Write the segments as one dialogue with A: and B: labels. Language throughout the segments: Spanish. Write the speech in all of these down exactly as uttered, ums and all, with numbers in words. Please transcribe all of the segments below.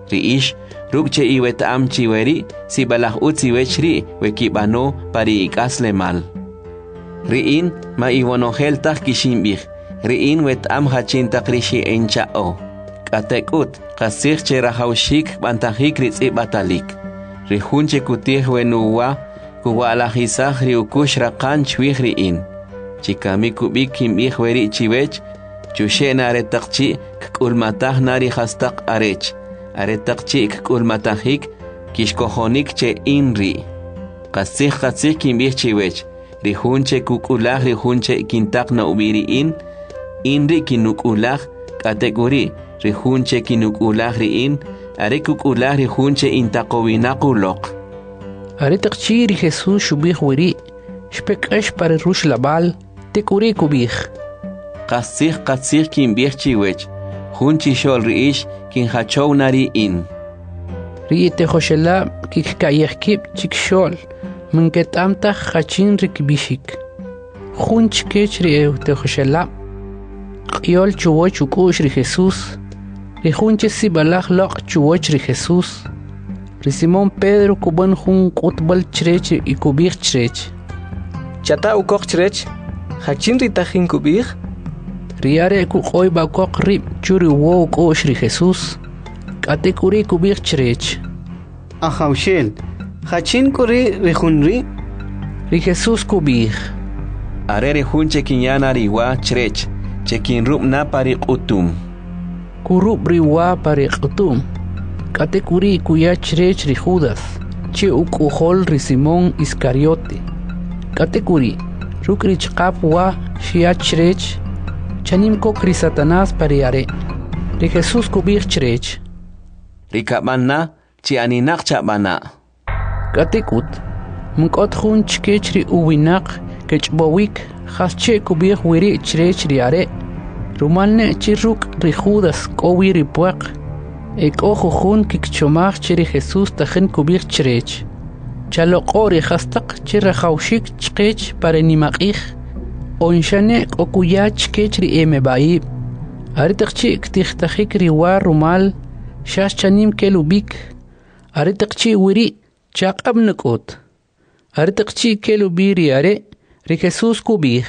A: Riish, rukche iwet am chiweri, si balah utsi wechri, wekibano pari ikasle mal. Riin, ma iwanohel tak kishimbih, riin wet am hachintak rishi enchao. Katekut, kasir cherahaushik bantahik ritzi batalik. Rihunche kutih wenuwa, kuwalahisah riukush rakan chwih riin. Chikami kubik kimbih weri chiwech, chushe na aretakchi, kulmatah nari hastak arech. Aretakchi kulmatahik, kishkohonik che inri. Kasih kasih kimbih chiwech. Rihunche kukulah rihunche kintak na ubiriin, inri kinukulah kategori rihunche kinukulah riin, are kukulah rihunche intakowinakulok.
B: Are takchi ri Jesus shubih wiri, shpek esh pare rush labal, tekuri kubih.
A: Kasih kasih kimbih chiwech, hunchi shol riish kin hachow nari in.
B: Ri te hoshela kik kayekib chik shol. من كت أمتا خاتين ركبيشك خونش كيش ري تخشلا قيول چوو چوكوش ري خيسوس ري خونش سي بلاخ لاق چووش ري خيسوس ري سيمون بيدرو كوبان خون قطبل چريچ اي كوبيخ چريچ
C: چتا اوكوخ چريچ خاتين ري تخين كوبيخ
B: رياري كو خوي باكوخ ري چوري وو كوش ري خيسوس كاتي كوري كوبيخ چريچ
C: أخاوشيل Hachin kuri rihunri?
B: Ri Jesus kubih.
A: Are rihun chekinyana riwa chrech, chekin rup na pari utum.
B: Kurup riwa pari utum. Kate kuri kuya chrech ri Judas, che ukuhol ri Simón Iscariote. Kate kuri, rukri chkap wa shia chrech, chanim kok ri Satanás pari are. Ri Jesus kubih chrech.
A: Ri kapana, chi aninak chapana.
B: Katekut, mkot hun chkechri uwinak, kechbawik, hasche kubih wiri chrechri are. Rumalne chiruk ri Judas kowiri puak. Ek ojo hun kikchomach chiri Jesus tachen kubih chrech. Chalokori hastak chirahaushik chkech pare nimakich. Onshane okuya chkechri emebaib. Aritakchi ktichtahik riwa rumal, shash chanim kelubik. Aritakchi wiri. Chaqab nukot. Aritakchi kelu biri are, ri Jesus kubih.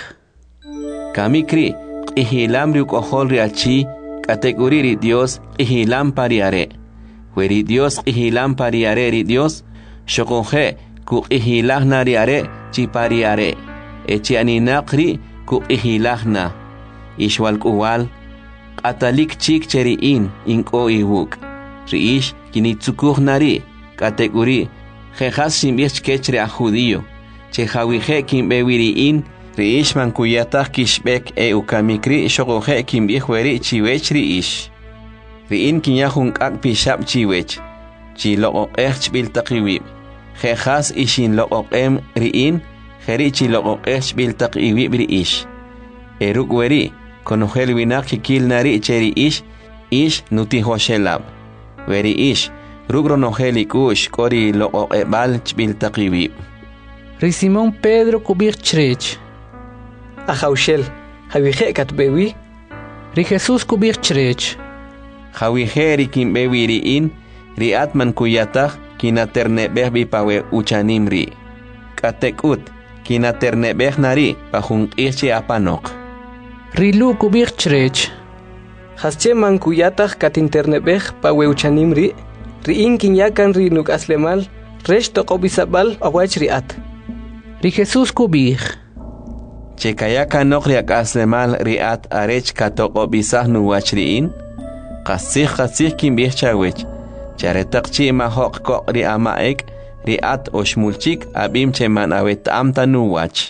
A: Kamikri, ihilam riuk ohol riachi, kategori ri Dios, ihilam pariare. Weri Dios ihilam pariare ri Dios, shokonje, ku ihilahna riare, chi pariare. Echi aninakri, ku ihilahna. Ishwal kuwal, atalik chik cheri in, inko iwuk. Riish, kinitsukuh nari, kategori, Jejas simbich kechre a judío, che jawije kim bewiri in, riish man kuyatah kishbek e ukamikri shogoje kim bihueri chiwech riish. Riin kinyahun kak pishab chiwech, chi look ech biltakiwib. Jejas ishin look em riin, jeri chi look ech biltakiwib riish. Eruk weri, konogel winak kikil nari cheri ish, ish nutihoshelab. Weri ish, Rugro nojeli kush kori lo ebal chbil takibi.
B: Ri Simón Pedro kubih chrech.
C: Ahaushel, Javije katbewi.
B: Ri Jesus kubih chrech.
A: Javije ri kimbewi ri in, ri atman kuyatah kinaterne behbi pawe uchanimri. Katekut, kinaterne behnari pahun irchi apanok.
B: Ri Lu kubih chrech.
C: Hasche man kuyatah katinterne beh pawe uchanimri. Riin kinyakan ri nuk aslemal, resh tokobisabal awach riat.
B: Ri Jesus kubih.
A: Chekayaka nok riak aslemal riat arech katokobisah nuwach riin. Kasih kasih kimbih chawech. Charetakchi mahok kok ri amaek, riat oshmulchik abim cheman awet amta nuwach.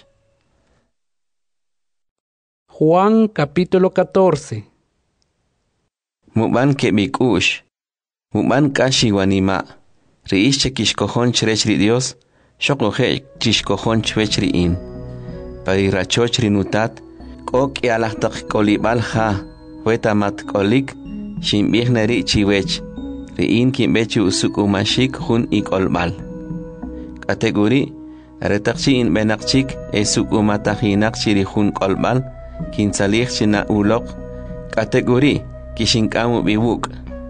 B: Juan capítulo catorce.
A: Muban kebikush. Muban kashi wanima, riish chekishkohon chrech ri Dios, shokohe chishkohon chwech ri in. Parirachoch ri nutat, kok yalahtak kolibal ha, wetamat kolik, shimbih nari chiwech, ri in kimbechu usukumashik hun ikolbal. Kategori, retakchi in benakchik esukumatahinak chiri hun kolbal, kinsalih china ulok. Kategori, kishinkamu biwuk.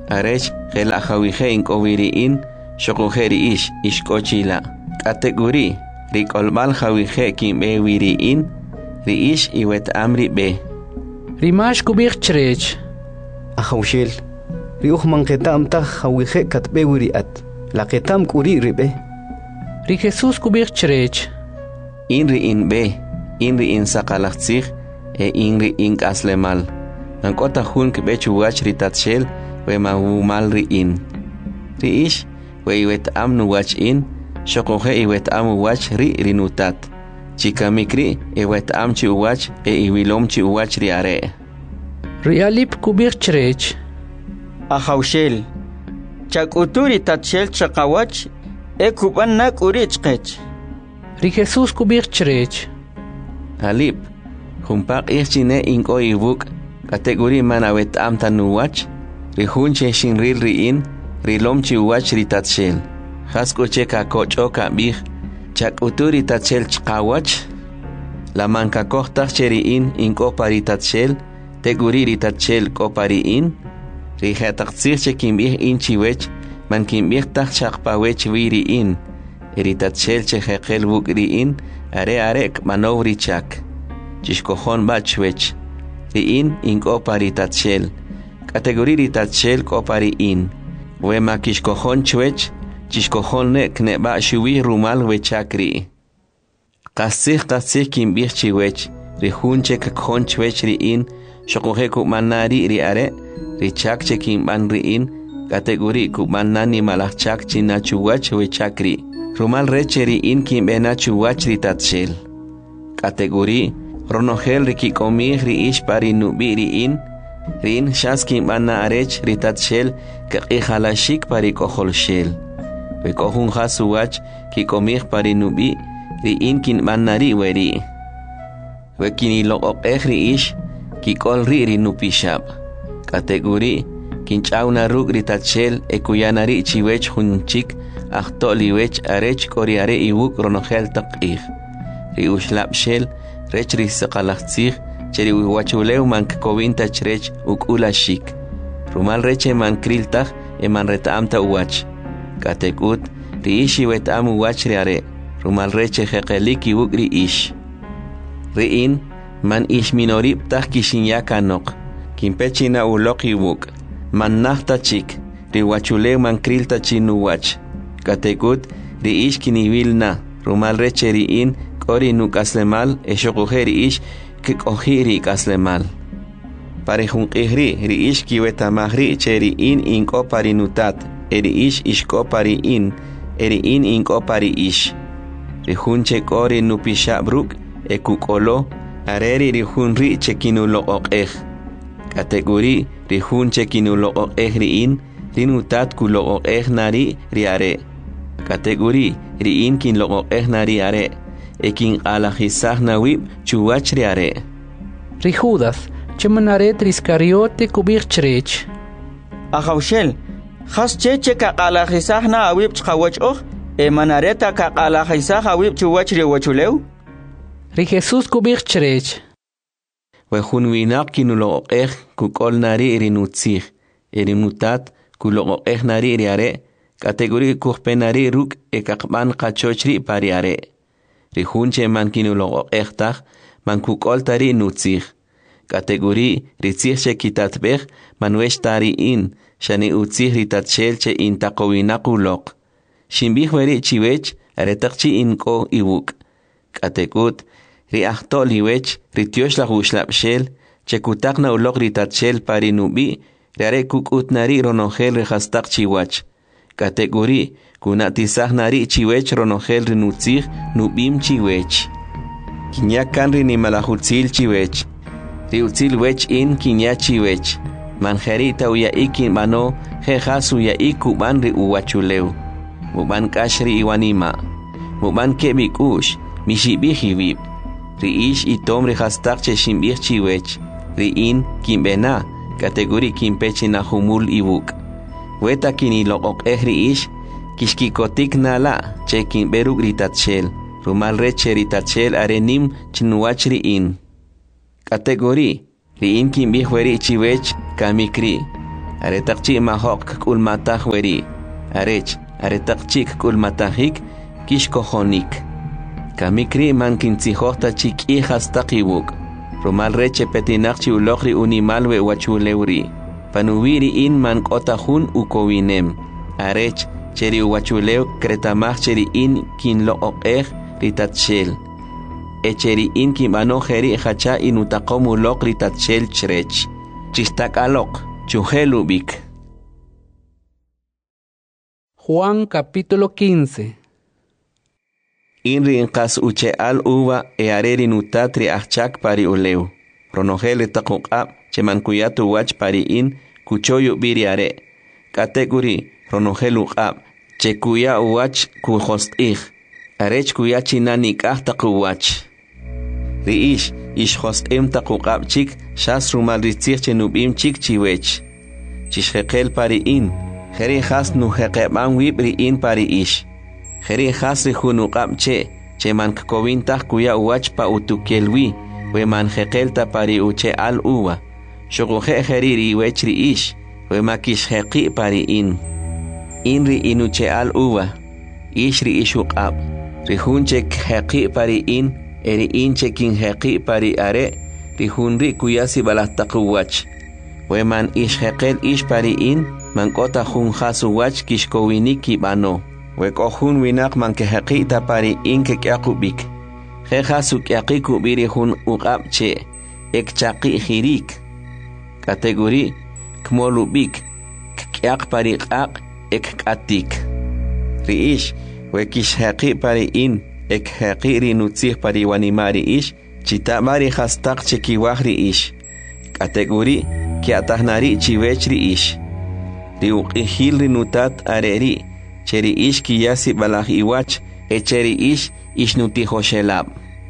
A: arech gela jawihe inkowiriin shokujeri ish ishkochila kategori rikolmal jawihe kimbe wiriin ri ish iwet amri be
B: rimash kubik chrech
D: ahawshel riuh manqetam ta jawihe katbe wiriat laqetam kuri ribe
B: ri Jesus kubik chrech
A: inri in be inri in saqalaxtzig e inri in kaslemal nankota hun kbe chuwach ritatshel we mahumal ri in ri ish we wet am nu wach in shokohe i wet am wach ri rinutat chikamikri e wet am chi wach e iwilom chi wach ri are
B: ri alip kubik chrech
E: ahawshel chakuturi tatshel chaqawach e kuban nak urich qech
B: ri Jesus kubik chrech
A: alip humpak ichine inko ibuk kategori manawet am tanuwach ri hunche shinril ri in ri lomchi wach ri tatshel hasko cheka kocho kabih chak uturi tatshel chqawach la manka kohta cheri in inko pari tatshel teguri ri tatshel ko pari in ri hataxir chekimbih in chiwech man kimbih tak chaqpawech wiri in ri tatshel chekhel buk ri in are arek manovri chak chishkohon bachwech ri in inko pari tatshel kategori ri tatshel ko pari in we makishkohon chwech chishkohon ne kneba shuwi rumal we chakri qasih qasih kimbih chiwech ri hunche kakhon chwech ri in shokohe ku manari ri are ri chak chekim ban ri in kategori ku manani malach chak china chuwach we chakri rumal reche ri in kimbena chuwach ri tatshel kategori ronohel ri kikomih ri ish pari nubi ri in rin shaskin bana arech ritatshel kaqi khalashik pari kohol shel we kohun khasuwach ki komih pari nubi ri inkin banari weri we kini lo ri ish ki kol ri ri nupishab kategori kin chauna rug ritatshel ekuyanari chiwech hunchik ahto liwech arech koriare iwuk ronohel taqih ri ushlab shel rech ri saqalaxtzig cheri wachuleu man kovinta chrech ukula shik rumal reche man kriltag e man retamta uwach katekut ri ishi wetam uwach riare rumal reche jeqeliki ukri ish ri in man ish minorib tag kishinya kanok kimpechina uloqi wuk man nahta chik ri wachuleu man krilta chinuwach katekut ri ish kinivilna rumal reche ri in kori nukaslemal e shokujeri ish kikohiri kaslemal pare junqihri ri ish kiwetamahri cheri in inko parinutat eri ish ishko pari in eri in inko pari ish ri hunche kori nupishabruk e kukolo areri ri hunri chekinulo oqeh kategori ri hunche kinulo oqeh ri in rinutat kulo oqeh nari ri are kategori ri in kin lo oqeh nari are ekin alajisah nawib chuwach riare
B: ri Judas chemanaret riskariote kubik chrech
E: ahawshel khas cheche ka alajisah na awib chqawach oh e manareta ka alajisah awib chuwach ri wachuleu
B: ri Jesus kubik chrech
A: we hunwinaq kinulo oqeh kukol nari rinutzig erinutat kulo oqeh nari riare kategori kuhpenari ruk e kaqban qachochri pariare ri hunche man kinulo oqehtag man kukol tari nutzig kategori ritzig che kitatbeh man wesh tari in shani utzig ritatshel che intaqowinaquloq shimbih weri chiwech aretaqchi inko iwuk katekut ri ahto liwech rityosh la gushlabshel che kutakna uloq ritatshel pari nubi riare kukut nari ronogel rehastaq chiwach kategori kunatisah nari chiwech ronogel rinutzig nubim chiwech kinya kanri ni malahutzil chiwech riutzil wech in kinya chiwech manjerita uya ikin mano jejasu ya ikuban ri uwachuleu muban kashri iwanima muban kebik ush mishibihibib ri ish itom rihastaq che shimbih chiwech ri in kimbena kategori kimpechi na humul ibuk weta kini lo oqeh ri ish kishkikotik nala che kimberuk ritatshel rumal reche ritatshel arenim chinuwach ri in kategori ri in kimbih weri chiwech kamikri aretaqchi mahok kulmatah weri arech aretaqchi kulmatahik kishkohonik kamikri mankintzihota chiki hastaqibuk romal reche petinaqchi ulokri unimalwe wachulewri panuwiri in man kotahun ukowinem arech cheri wachulew kretamah cheri in kin loqeh ritatshel echeri in kimano jeri hacha inutaqomu loq ritatshel chrech chistakalok chuhelubik.
B: Juan capítulo quince.
A: Inri inqas uche al uva e areri nutatri achak pari uleu ronogele taquqab chemankuyatu wach pari in kuchoyu biri are kategori ronogelu qab chekuya wach kuhostih arech kuya chinani qah taquwach riish ish hostem taquqab chik shas rumal ritzih chenubim chik chiwech chishqeqel pari in jeri khas nu heqeban wibri in pari ish jeri khas rihunuqab che chemankkovintah kuya wach pa utukelwi we man heqelta pari uche al uwa shoqoje jeriri wechri ish we makish heqi pari in inri inuche al uwa ishri ishuqab rihunche heqi pari in eri inche kin heqi pari are rihunri kuyasi balastaqwach we man ish heqel ish pari in man kota hun khasu wach kishkowiniki bano we kohun winak man ke heqi ta pari in ke kyaqubik he khasu kyaqiku biri hun uqab che ek chaqi khirik kategori kmolubik kyaq pari qaq ek katik riish we kish heqi pari in ek heqi rinutzih pari wanimari ish chita mari khastaq cheki wahri ish kategori kiatahnari chiwechri ish riuqihil rinutat areri cheri ish kiyasi balah iwach echeri ish ishnuti hoshelab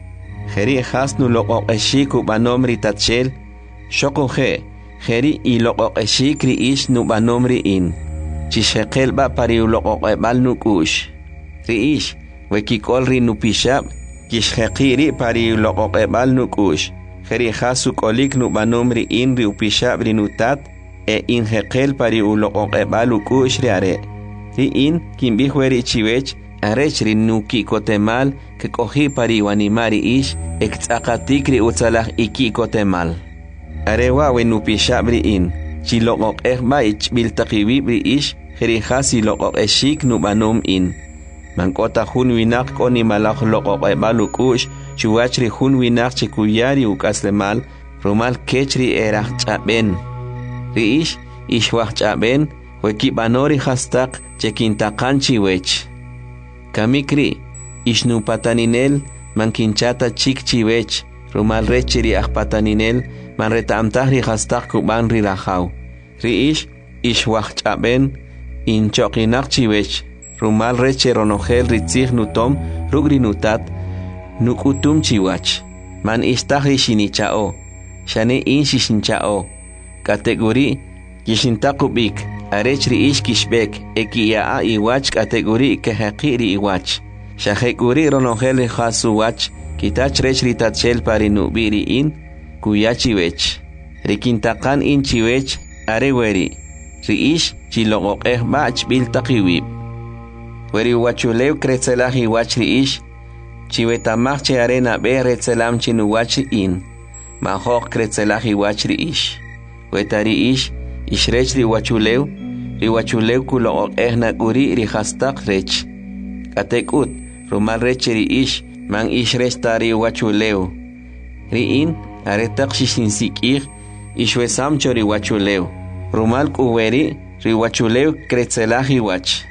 A: jeri hasnu loqoqeshiku banomri tatshel shokoje jeri i loqoqeshikri ish nu banomri in chisheqel ba pari loqoqebal nukush ri ish wekikol ri nupishab kishheqiri pari loqoqebal nukush jeri hasu kolik nu banomri in ri upishab ri nutat e in heqel pari uloqoqebal ukush ri are ri in kimbihueri chiwech arech ri nuki kotemal ke kohi pari wanimari ish ek tsaqatikri utsalah iki kotemal arewa we nupishab ri in chi loqoqeba ich biltaqiwib ri ish jeri hasi loqoqeshik nu banom in mankota hun winak koni malaq loqoqebal ukush chuwachri hun winak chikuyari ukaslemal rumal kechri erah chaben ri ish ishwah chaben weki banori hastaq chekintaqan chiwech kamikri ishnu pataninel mankinchata chik chiwech rumal rechiri akpataninel man retamtahri hastaq kuban ri rajaw ri ish ishwah chaben inchoqinak chiwech rumal reche ronogel ritzig nutom rugri nutat nukutum chiwach man istahri shinichao shane in shishinchao kategori kishintaqubik arechri ish kishbek ekiyaa iwach kategori kehaqiri iwach shahekuri ronogel khasu wach kitach rechri tatshel pari nubiri in kuyachiwech rikintaqan in chiwech areweri ri ish chiloqoqeh bach biltaqiwib weri wachulew kretzelah iwach ri ish chiwetamach che arena be retzelam chinu wach in mahok kretzelah iwach ri ish wetari ish ishrech ri wachulew ri wachulew kuloqoqeh naguri ri hastaq rech katekut rumal rech ri ish man ishrech tari wachulew ri in aretaq shishinsikir ishwesam chori wachulew rumal kuweri ri wachulew kretzelah iwach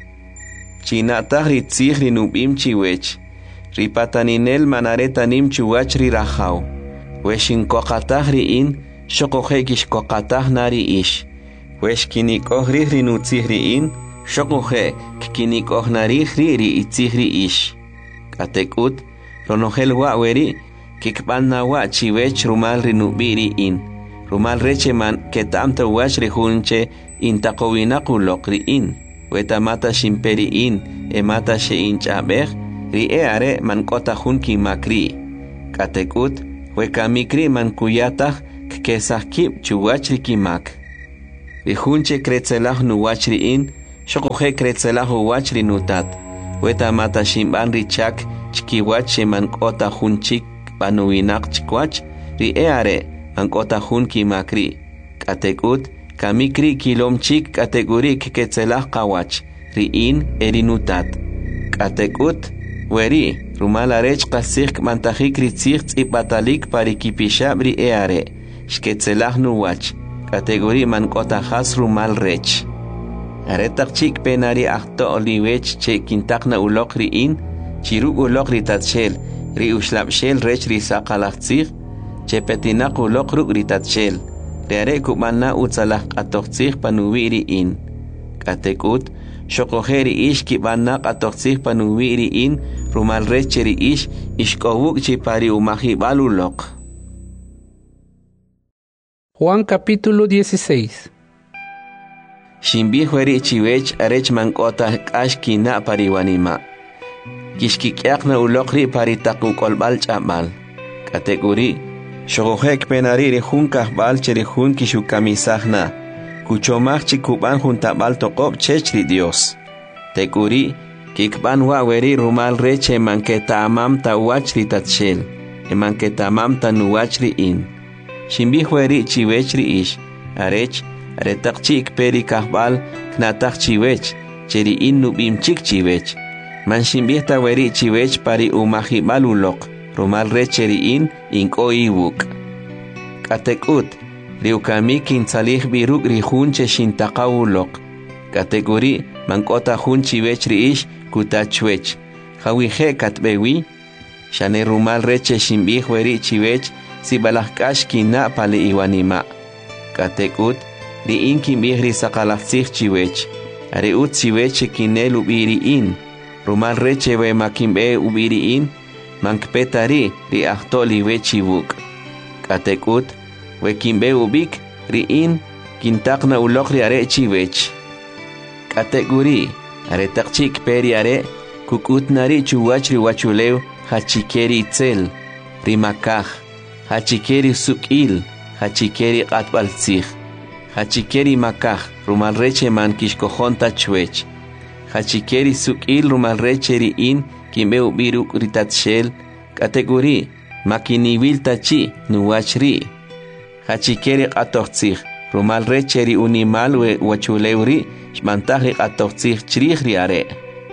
A: chinatah ri tzih ri nubim chiwech ri pataninel manaretanim chuwach ri rajaw weshinkoqatah ri in shoqoje kishkoqatah nari ish weshkinikoh ri ri nutzih ri in shoqoje kkinikoh nari ri ri itzih ri ish katekut ronogel waweri kikban nawa chiwech rumal ri nubiri in rumal reche man ketamta wach ri hunche intaqowinaquloq ri in wetamata shimperi in emata she inchabeh ri e are man kota hun kimakri katekut wekamikri man kuyatah kesahkib chuwach ri kimak ri hunche kretzelah nuwach ri in shokoje kretzelah uwach ri nutat weta mata shimban ri chak chkiwach sheman kota hunchik panuwinak chkwach ri eare man kota hun kimakri katekut kamikri kilomchik kategori ketzelah kawach ri in erinutat katekut weri rumala rech qasik mantajik ritzig tzipatalik parikipishab ri eare shketzelah nuwach kategori man kota has rumal rech aretak chik penari akto oliwech che kintakna ulok ri in chiruk ulok ri tatshel ri ushlabshel rech ri saqalaqtzig che petinak ulok ruk ri tatshel ri are kumanna utzalah qatoqtzig panuwi ri in katekut shokoheri ish kibanna qatoqtzig panuwi ri in rumal rech ri ish ishkowuk chi pari umahi balulok.
B: Juan capítulo dieciséis.
A: Shimbi hueri chiwech arech mankota kashkina pariwanima. Kishkikyakna ulokri paritaku kolbal chamal. Kategori shogohek penari ri hun kahbal cheri hun kishukamisahna. Kuchomach chikuban juntabal tokob chechri Dios. Tekuri kikban waweri rumal reche manketa amam ta wachri tatshel. E manketa amam ta nuwachri in. Shimbi hueri chiwechri ish. Arech aretak chik peri kahbal knatak chiwech. Cheri in nubim chik chiwech. Man shimbi ta weri chiwech pari umahi balulok. Rumal recheri in inko iwuk. Katekut riukami kinsalih biruk rihunche shintaqawulok. Kategori mankota hun chiwechri ish kutachwech. Hawihe katbewi. Shane rumal reche shimbi hueri chiwech. Si balahkash kina pale iwanima. Katekut ri in kimbih ri saqalaxig chiwech. Are ut chiwech kinel ubiri in. Rumal reche we makimbe ubiri in. Mankpetari ri ahtoli we chibuk. Katekut we kimbe ubik ri in kintakna ulok ri are chiwech. Kategori are takchik peri are kukut nari chuwach ri wachulew hachikeri itzel ri makah. Hachikeri sukil, hachikeri qatbaltzig, hachikeri makah, rumal reche man kishkojonta chwech, hachikeri sukil rumal reche ri in, kimbeu biruk ritatshel, kategori, makinibil tachi, nuwachri, hachikeri qatoqtzig, rumal reche ri unimal we wachulewri, shmantahri qatoqtzig chrih ri are.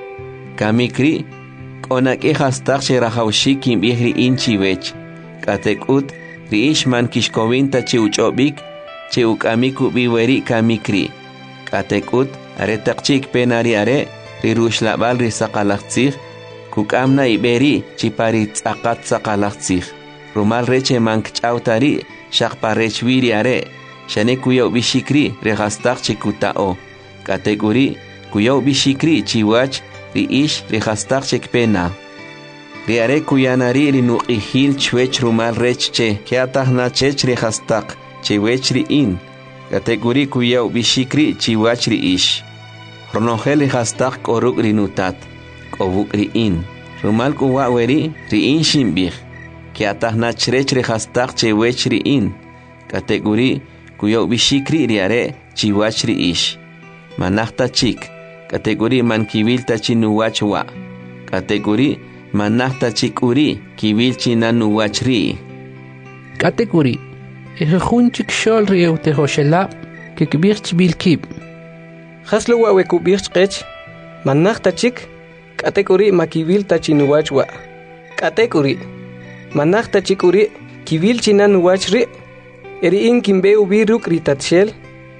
A: Kamikri, konak e hastaq sherahawshi kimbihri in chiwech. Katekut riishman kishkowinta chiuchobik chiukamiku biweri kamikri. Katekut aretakchik penari are rirushlabal risaqalaqtzig kukamna iberi chipari tzaqat saqalaqtzig. Rumal reche mankchautari shaqparechwiri are shane kuyo bishikri rehastaq chikutao. Kategori kuyo bishikri chiwach riish rehastaq chikpena. Riare kuyanari ri nuqihil chwech rumal rechche kiatahna chech ri hastak chewech ri in kategori kuyaw bishikri chiwach ri ish ronogel hastak koruk ri nutat kobuk ri in rumal kuwa weri ri in shimbih kiatahna chech ri hastak chewech ri in kategori kuyaw bishikri riare chiwach ri ish manahta chik kategori mankibilta chinuwachwa kategori manahta chikuri kibilchi nanu wachri.
B: Kategori ejunchik shol rieu te hoshela ke kibirch bilkib.
C: Haslo wa we kubirch qech manahta chik kategori makibil tachinuwachwa. Kategori manahta chikuri kibilchi nanu wachri eri in kimbe ubiruk ritatshel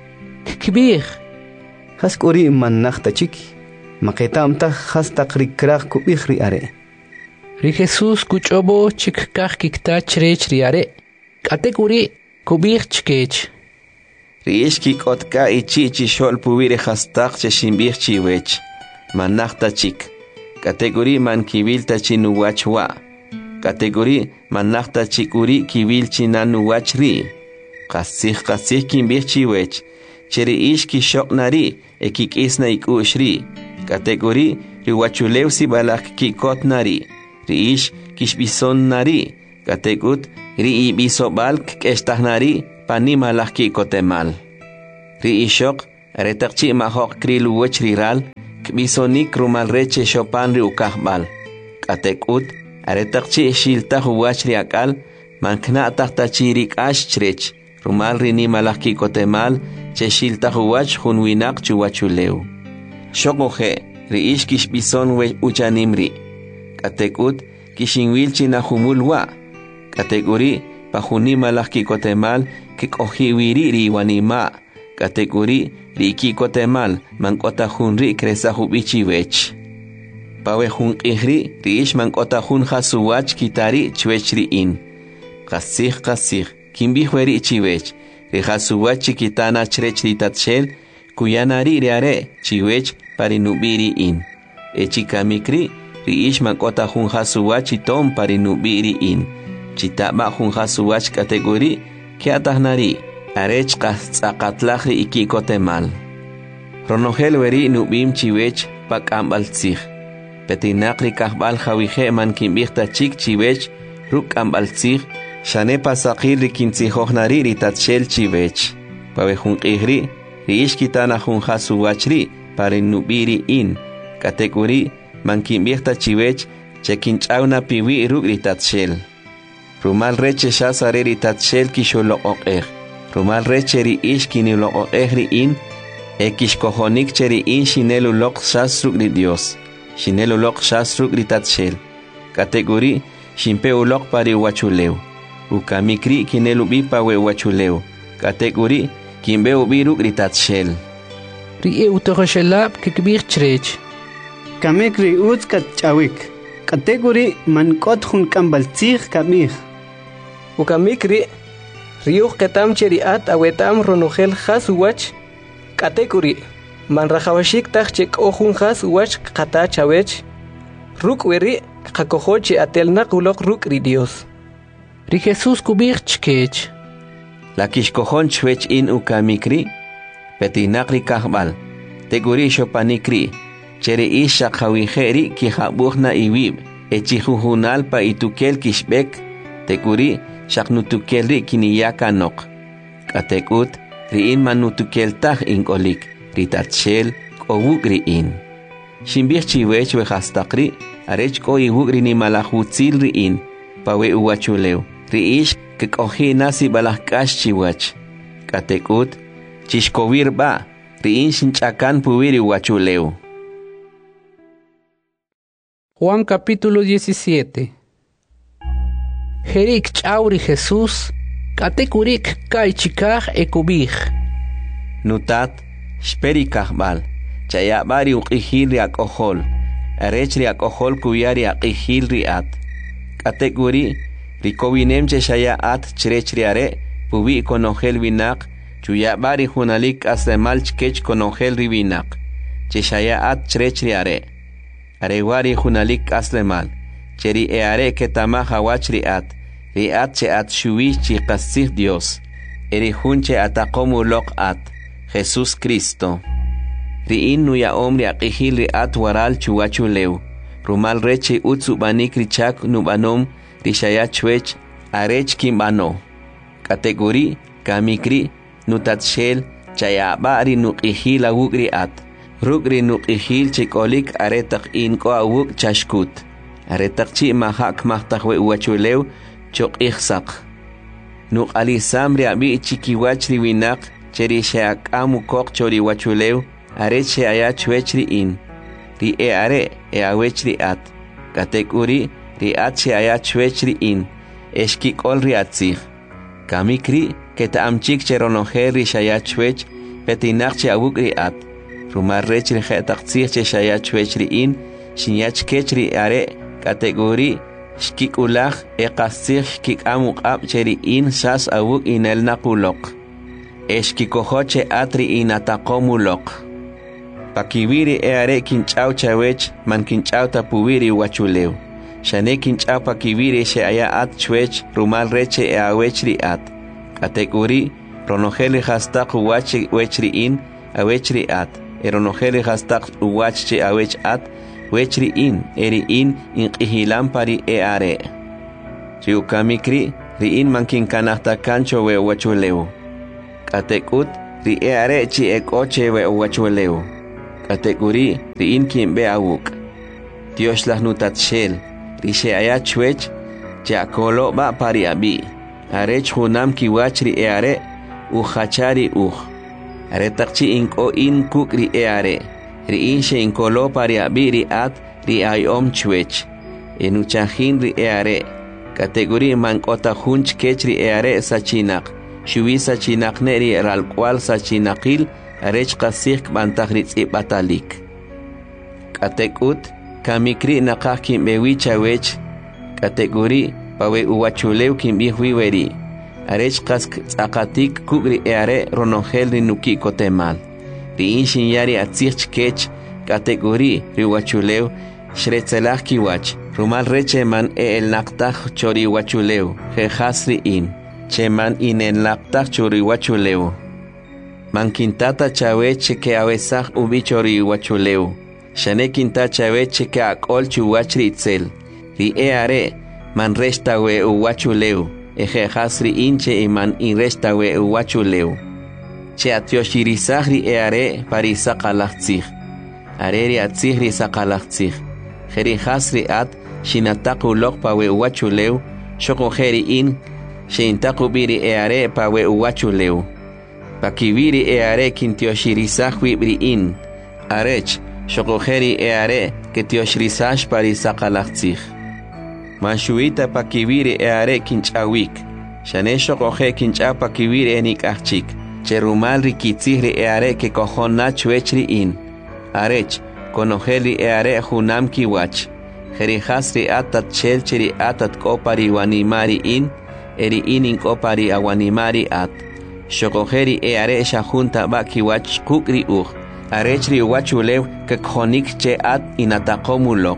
B: kibir
D: haskuri manahta chik maketamta hastaq rikraq kubihri are.
B: Ri Jesus kuchobo chik kah kikta chrech riare. Kategori kubir chkech.
A: Ri ishki kotka ichi chi shol pubire hastaq che shimbir chiwech. Manahta chik. Kategori man kibil tachinuwachwa. Kategori manahta chikuri kibil chinanuwachri. Qasih qasih kimbir chiwech. Cheri ishki shok nari ekik isna ikushri. Kategori riwachulew si balak kikot nari. Riish kishbison nari. Katekut ri ibiso balk kestahnari panimalak kikotemal. ri ishok aretaqchi mahok kri luwech riral kbisonik rumal reche shopan ri ukahbal katekut aretaqchi shilta huwach ri akal mankna tahtachi rik ash chrech rumal ri ni malaki kotemal che shilta huwach hunwinak chuwachuleu shokoje ri ishkish bison we uchanimri katekut kishinwil china humulwa kategori pahuni malaki kotemal kikohiwiri ri wanima kategori riki kotemal mankota hunri kresa hubichi wech pawe hun ihri riish mankota hun hasuwach kitari chwechri in qasih qasih kimbi hweri chiwech ri hasuwach kitana chrechri tatshel kuyanari riare chiwech parinubiri in echikamikri riish mankota hun hasuwach tom parinubiri in chitaba hun hasuwach kategori kiatahnari arech qasaqatlahri ikikotemal ronogel weri nubim chiwech pakambaltzig petinaqri kahbal jawije man kimbihta chik chiwech rukambaltzig shane pasaqil rikintsijohnari ritatshel chiwech pawejunqihri riishkitana junjasuwachri parinubiri in kategori man kimbihta chiwech chekinchawna piwi ruk ritatshel rumal reche shasare ritatshel kisholoqoqej rumal recheri ishkini lo ehri in ekishkohonik cheri in shinelu lok shasruk ri Dios shinelu lok shasruk ri tatshel kategori shimpe ulok pari wachuleu ukamikri kinelu bipa we wachuleu kategori kimbe ubiruk ri tatshel
B: ri e utohoshelab kikbir chrech
F: kamikri uz katchawik kategori man kothun kambaltzig kamih
C: ukamikri Riuh ketam cheriat awetam ronogel hasuwach kategori man rajawashik tachek ohun hasuwach kata chawech ruk weri kakohoche atelna kulok ruk ri Dios
B: ri Jesus kubir chkech
A: la kishkohon chwech in ukamikri petinakri kahbal teguri shopanikri cheri isha khawiheri ki habuhna iwib echihuhunal pa itukel kishbek teguri shaknutukelri kiniyaka nok katekut riin manutukeltaj inkolik ritatshel kowuk riin shimbih chiwech we hastakri arech ko iwuk rini malahutzil riin pawe uwachuleu riish kekohina si balahkash chiwach katekut chishkowir ba riin shinchakan puwiri uwachuleu.
B: Juan capítulo diecisiete. Jerik chauri Jesús, katekurik kaichikaj ekubij.
A: Nutat, shperikajbal, chayabari uqihil riak ojol, arech riak ojol kuyari aqihil riat. Katekuri, rikowinem cheshaya at chrech riare, pubi konogel vinak, chuyabari hunalik asemal chkech konogel rivinak, cheshaya at chrech riare. Arewari hunalik aslemal. Cheri eare ketama hawach riat, riat che at shuwi chi qasih Dios, eri hunche atakomu lok at, Jesús Cristo. Riin nuya omri aqihil riat waral chuwachu leu, rumal reche utsu banik richak nubanom, rishaya chwech, arech kimbano. Kategori, kamikri, nutatshel, chayabari nuqihil awuk riat, rugri nuqihil chikolik aretak inko awuk chashkut. Aretakchi mahak mahtahwe uwachuleu chok ihsak. Nuk ali samri abi chikiwach riwinak cheri sheak amu kok chori wachuleu areche aya chwechri in. Ri e are e awechri at. Katekuri ri atche aya chwechri in. Eshki kol ri atzig. Kamikri keta amchik cheronoher ri shaya chwech petinak che awuk ri at. Rumarrech ri khetaksig che shaya chwechri in. Shinyach kechri are kategori shkik ulach eqasih shkik amuk ab cheri in shas awuk inel nakulok eshkikohoche atri inatakomulok pakibiri eare kinchau chawech man kinchau tapuwiri wachuleu shane kinchau pakibiri she aya at chwech rumal reche e awechri at kategori ronogeli hastak uwachi wechri in awechri at eronogeli hastak uwachi awech at wechri in eri in inqihilan pari e are riukamikri riin mankin kanahta kancho we wachuleu katekut ri e are chi ek oche we uwachuleu. Kategori ri in kim be awuk. Dios las nutat shel. Ri she aya chwech. Ja kolo ba pari abi. Arech hunam ki wach ri e are. U khachari uch. Are takchi ink o in kuk ri e are. Ri in she in kolo pari abi ri at ri ay om chwech. Enu chahin ri e are. Kategori man kota hunch kech ri e are sachinak. Shuwi sachinak ne ri ral kwal sachinakil. Arech kasik bantagritz i batalik. Katekut. Kamikri nakah kim bewi chawech. Kategori pawe uwachuleu kim bihwiweri. Arech kask tsakatik kugri eare ronongel ri nuki kotemal. Ri inshin yari atzich kech. Kategori ri uwachuleu. Shretzelach kiwach. Rumal reche man e el naktach chori uwachuleu. Jejasri in. Cheman in el naktach chori uwachuleu. Man kintata chaweche ke awesach ubichori uwachuleu. Shane kinta chaweche ke akol chuwachri itzel. Ri eare man resta we uwachuleu. Eje hasri inche iman in resta we uwachuleu. Che atioshiritzach ri eare parisach alachtzich. Areri atzich ri sakalachtzich. Jeri hasri at shinataku lok pa we uwachuleu. Shoko jeri in shintaku biri eare pa we uwachuleu. Pakibiri eare kintioshiritzach wibri in. Arech shokojeri eare que tioshrisash parisakalachtich. Manshuita pakibiri eare kinchawik. Shane shokoje kincha pakibiri enik achik. Cherumal rikitzihri eare que cojon nachuechri in. Arech konojeli eare hunam kiwach. Jerihasri atat chelcheri atat kopari wanimari in. Eri inin kopari awanimari at. Shokojeri eare shahunta bakiwach kukri uch. Arechri uwachulew que khonik che at inatakomulok.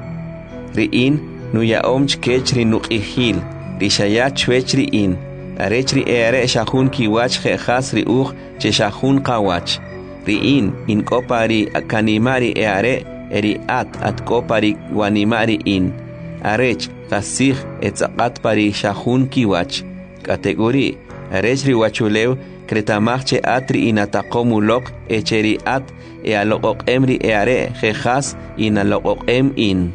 A: Riin nuya omch kechri nuqihil. Rishaya chwechri in. Arechri eare shahun kiwach jehasri uch che shahun kawach. Riin in kopari kanimari eare eri at at kopari wanimari in. Arech kasih etzakat pari shahun kiwach. Kategori arechri uwachulew Kretamachche atri inatakomulok echeri at e alokok emri eare jejas inalokok em in.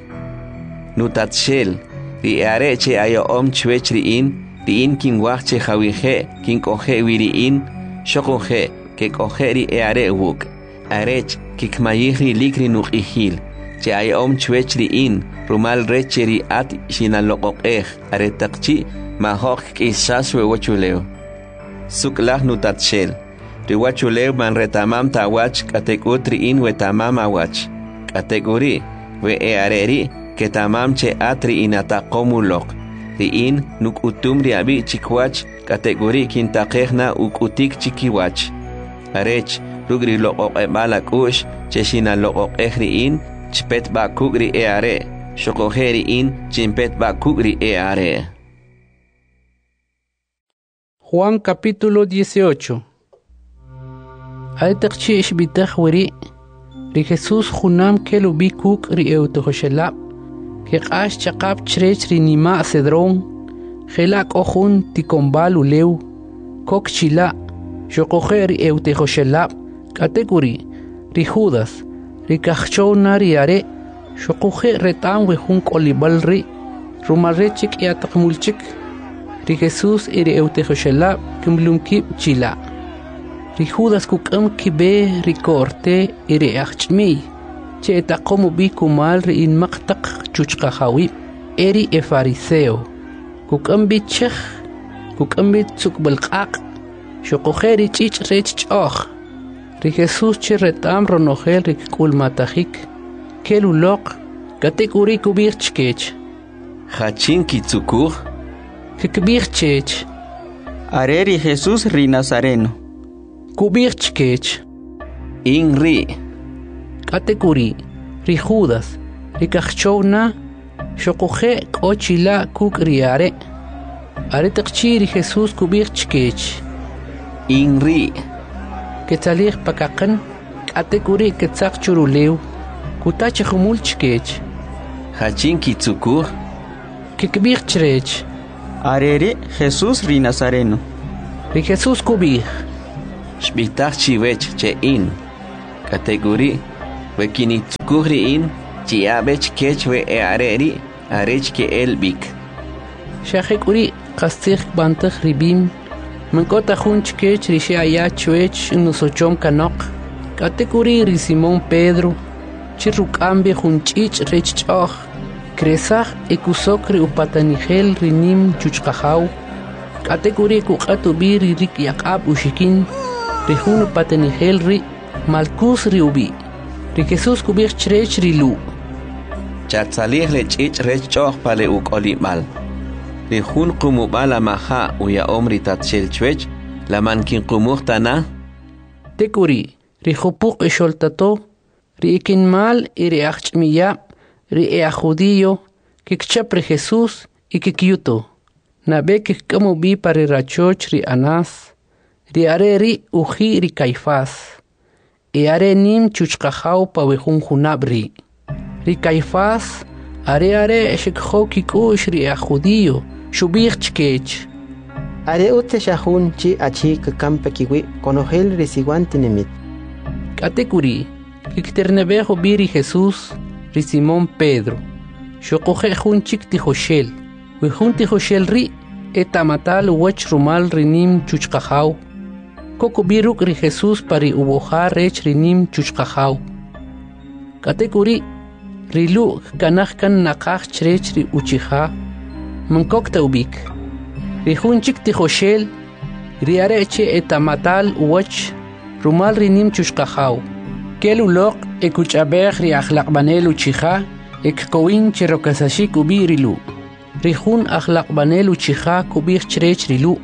A: Nutatshel ri eare che ayo om chwechri in ri in kin wachche jawije kin koje wiri in shokoje ke kojeri eare wuk. Arech kikmayihri likri nuqihil che ayo om chwechri in rumal recheri at shinalokok ej aretakchi mahok kisaswe wachuleo. Suklach nutatshel. Riwachuleu man retamam tawach katekutri in we tamam awach. Kategori we eareri que tamam che atri inatakomulok. Ri in nuk utumri abi chikwach kategori kintakehna ukutik chikiwach. Arech rugri lokok ebalak ush cheshina lokok ehri in chpet bakugri eare. Shokojeri in chimpet bakugri eare.
B: Juan capítulo dieciocho. Aitakchi ishbitach wiri. Ri Jesús junam kelu bikuk ri eutohoshelab. Ke qash chaqab chrech ri nima cedrón. Gelak ojun tikombal uleu. Kok chila. Shokoje ri eutohoshelab. Kategori. Ri Judas. Ri kachou nari are. Shokoje retam wehun kolibal ri. Rumarechik yatakmulchik. Ri Jesús iri eutejoshelab kimlumkib chila. Ri Judas kukam kibe ri korte iri achmi. Che etakomu bi kumal ri in maqtaq chuchqahawib. Eri e fariseo. Kukam bi chech. Kukam bi tsukbalqaq. Shokojeri chich rech choch. Ri Jesús che retam ronogel ri kulmatahik. Kelulok. Kategori kubir chkech.
A: Hachin kitsukur.
B: Kikbir chech.
E: Areri Jesús ri Nazareno.
B: Kubir chkech.
A: In ri.
B: Kategori. Ri Judas. Ri kachchowna. Shokoje kochila kuk riare. Are takchi ri Jesús kubir chkech.
A: In ri.
B: Ketzalich pakakan. Kategori ketzak churuleu. Kutach humul chkech.
A: Hachin kitsukur.
B: Kikbir chrech.
E: Areri Jesús ri Nazareno.
B: Ri Jesús kubir.
A: xbitaq chiwech che in kategori we kinitsukuhri in chiabech kech we e areri arech ke elbik
B: Shahekuri qastig bantag ribim Mankota junch kech rishi aya chwech nusochom kanok kategori ri Simón Pedro chirrukambe junchich rechchoch Kresach ekusokri upatanigel rinim chuchkahau kategori kuqatu biri rik yaqab ushikin rihun upatanigel ri malkus ri ubi ri Jesus kubir chrech ri lu
A: chatsalih lechich rechchoch pale ukoli mal rihun qumubala maha uya omri tatshel chwech la mankin qumuhtana
B: tekuri ri khupuk esholtato ri ikin mal iri achmiya ri e judío que kchapre Jesús y que kyuto nabe que como bi para rachoch ri Anás ri are ri uji ri Caifás e are nim chuchkahau pa wehun junabri ri Caifás are are shekho kikush ri a judío shubich chkech
G: are utse shahun chi achi que campe kiwi conogel ri siguante nemit
B: katekuri kikternebejo biri Jesús ri Simón Pedro shokoje junchik ti Joshel we junti Joshel ri etamatal wach rumal rinim chuchkahau koko biruk ri Jesús pari uboja rech rinim chuchkahau katekuri rilu kanahkan nakaj chrech ri uchiha mankokta ubik ri junchik ti Joshel ri areche etamatal wach rumal rinim chuchkahau Kelu lok ekuchabeh ri akhlaq banelu chiha ek kowin cherokasashik ubirilu rihun akhlaq banelu chiha kubir chrech rilu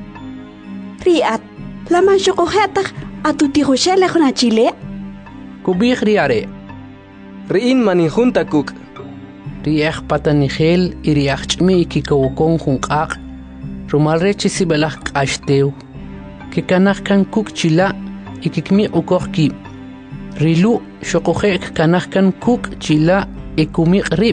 H: riat lama shokohetak atuti Joshel khona chile
B: kubir riare
C: riin mani junta kuk
B: riach patanigel iriach chmi kikowokon junqaq rumal rechi sibelah qashteu kikanach kan kuk chila ikikmi ukohki Rilu shokojek kanahkan kuk chila ekumi rib.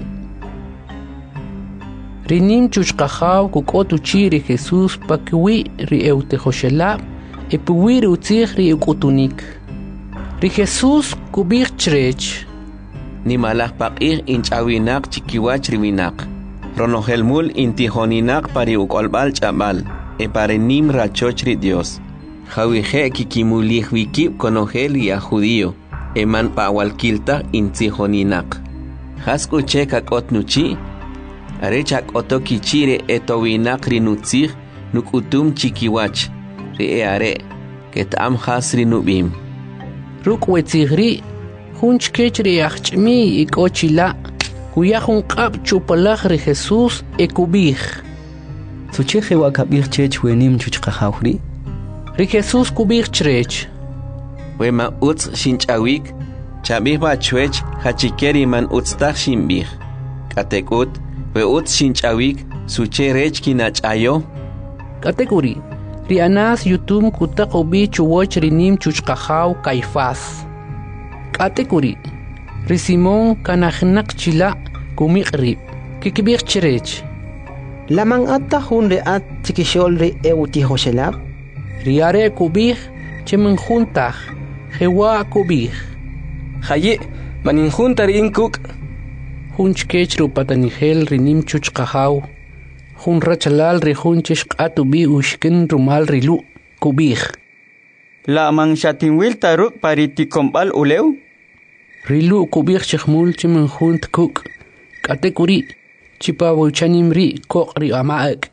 B: Rinim chuchkahaw kukotu chiri Jesús pakwi ri eute Joshela epuwi ri utzig ri ukutunik. Ri Jesús kubir chrech.
A: Ni malak pakir inchawinak chikiwach riwinak. Ronohelmul intihoninak pari ukolbal chabal. E pare nim rachoch ri Dios. Jawije kikimulih wikip konogel y a judío. Eman pawalkilta intihoninak. Hasku cheka kotnuchi. Arechak otoki chire etowinak rinutzig nukutum chikiwach. Ri e are. Ketam hasri nubim.
B: Ruk wetzigri. Hunch kechri achmi ikochila. Kuyahun qab chupalach ri Jesús ekubih.
D: Sucheje wakabih chech wenim chuchkahawri.
B: Ri Jesús kubih chrech.
A: Wema utz shinchawik. Chabih ba chwech hachikeri man utztach shimbih. Katekut. We utz shinchawik. Suche rech kinachayo.
B: Kategori. Ri Anás yutum kutakobi chuwoch rinim chuchkahaw Caifás. Kategori. Ri Simón kanahnak chila kumiqrib. Kikibir chrech.
G: Lamang atta hun re at chikishol re euti Joshelab.
B: Riare kubih chemen juntah. Jewa kubih.
C: Haye manin junta rin kuk.
B: Hunch kechru patanigel rinim chuchkahaw. Hun rachalal ri hunchish atubi ushkin rumal rilu kubih.
E: La man shatinwil taruk pariticombal uleu.
B: Rilu kubih chkhmul chemen junt kuk. Kategori chipa wuchanimri kokri amaak.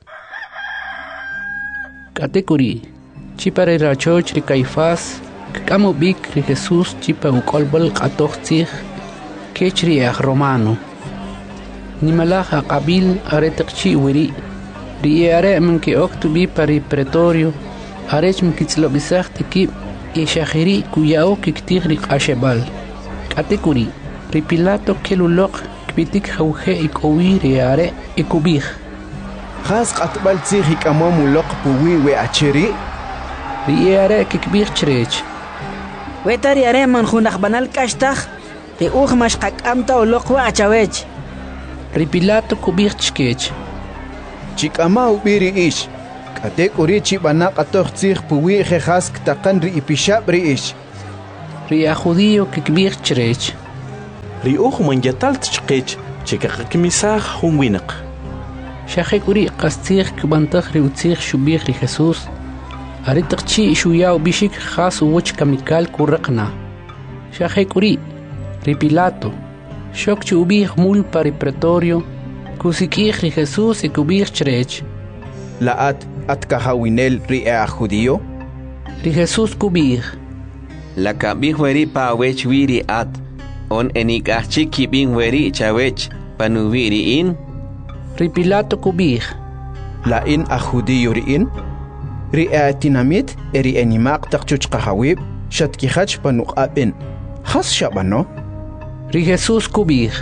B: Kategori chipa re rachoch ri Caifás kamo bik ri Jesús chipa ukolbal qatochtzig kechri ag romano. Nimalaj aqabil aretakchi wiri ri are men ke oktubi pari pretorio arech men kitzlobisach tiki ishahiri kuyao kiktig ri qashebal. Kategori ri Pilato kelulok kbitik hawhe ikowi ri are ikubih.
I: Khas qatbal tzig ikamam loq puwi we acheri
B: ri are kikbih chrech.
H: Wetari are man khunakh banal kashtag te ug mash qakamta uloq wa achawech.
B: Ri Pilato kubih chkech.
I: Chikama ubiri ish K'atek uri chibanaq atoq tzig puwi jejask taqan ri ipishab ri ish.
B: Ri a judío kikbir chrech.
J: Ri uj man yatal tchqech chekaqakmisaj hunwinaq.
B: Shajek uri qastig kbantaj ri utzig shubig ri Jesús. Aritaqchi shuyaw bishik khas uwch kamikal kuraqna. Shajek uri ri Pilato. Shokchi ubig mul pari pretorio. Kusikig ri Jesús ikubig chrech.
I: Laat at kahawinel ri a judío.
B: Ri Jesús kubig.
A: La kabig weri pa wech wiri at. On enikachik kibing weri chawech panubiri in.
B: Ri Pilato kubig.
I: La in a judío ri in. Ri a tinamit eri enimaq taqchuch kahawib shat kihach panuqabin. Khas shabano.
B: Ri Jesús kubig.